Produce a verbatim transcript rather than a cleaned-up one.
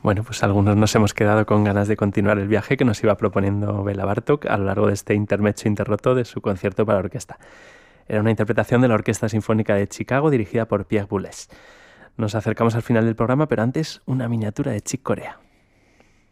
Bueno, pues algunos nos hemos quedado con ganas de continuar el viaje que nos iba proponiendo Bela Bartók a lo largo de este intermezzo interroto de su concierto para orquesta. Era una interpretación de la Orquesta Sinfónica de Chicago dirigida por Pierre Boulez. Nos acercamos al final del programa, pero antes una miniatura de Chick Corea.